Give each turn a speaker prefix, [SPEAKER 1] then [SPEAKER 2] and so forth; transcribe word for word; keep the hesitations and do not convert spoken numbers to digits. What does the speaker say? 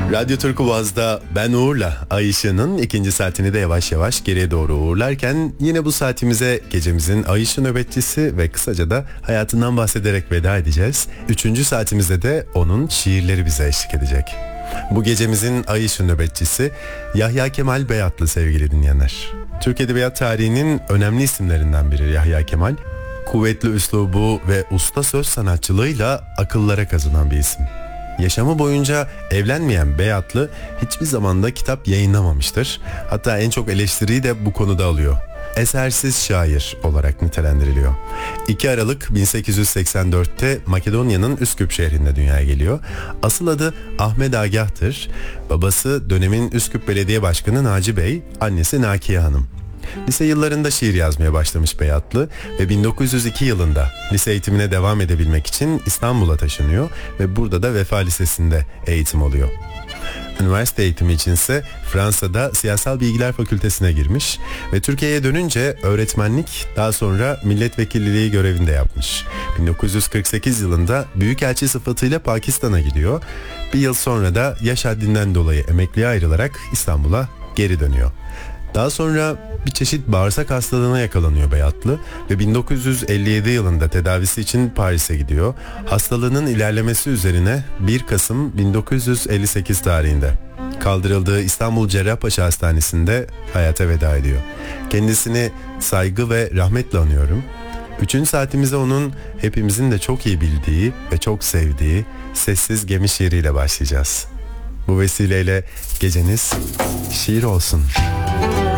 [SPEAKER 1] Radyo Turkuaz'da ben Uğur'la Ay Işığı'nın ikinci saatini de yavaş yavaş geriye doğru uğurlarken yine bu saatimize gecemizin Ay Işığı nöbetçisi ve kısaca da hayatından bahsederek veda edeceğiz. Üçüncü saatimizde de onun şiirleri bize eşlik edecek. Bu gecemizin Ay Işığı nöbetçisi Yahya Kemal Beyatlı sevgili dinleyenler. Türk Edebiyat tarihinin önemli isimlerinden biri Yahya Kemal. Kuvvetli üslubu ve usta söz sanatçılığıyla akıllara kazınan bir isim. Yaşamı boyunca evlenmeyen Beyatlı hiçbir zamanda kitap yayınlamamıştır. Hatta en çok eleştiriyi de bu konuda alıyor. Esersiz şair olarak nitelendiriliyor. iki Aralık bin sekiz yüz seksen dörtte Makedonya'nın Üsküp şehrinde dünyaya geliyor. Asıl adı Ahmet Agah'tır. Babası dönemin Üsküp Belediye Başkanı Naci Bey, annesi Nakiye Hanım. Lise yıllarında şiir yazmaya başlamış Beyatlı ve bin dokuz yüz iki yılında lise eğitimine devam edebilmek için İstanbul'a taşınıyor ve burada da Vefa Lisesi'nde eğitim alıyor. Üniversite eğitimi içinse Fransa'da Siyasal Bilgiler Fakültesine girmiş ve Türkiye'ye dönünce öğretmenlik, daha sonra milletvekilliği görevinde yapmış. bin dokuz yüz kırk sekiz yılında büyükelçi sıfatıyla Pakistan'a gidiyor. Bir yıl sonra da yaş haddinden dolayı emekliye ayrılarak İstanbul'a geri dönüyor. Daha sonra bir çeşit bağırsak hastalığına yakalanıyor Beyatlı ve bin dokuz yüz elli yedi yılında tedavisi için Paris'e gidiyor. Hastalığının ilerlemesi üzerine bir Kasım bin dokuz yüz elli sekiz tarihinde kaldırıldığı İstanbul Cerrahpaşa Hastanesi'nde hayata veda ediyor. Kendisini saygı ve rahmetle anıyorum. Üçüncü saatimize onun hepimizin de çok iyi bildiği ve çok sevdiği Sessiz Gemi şiiriyle başlayacağız. Bu vesileyle geceniz şiir olsun.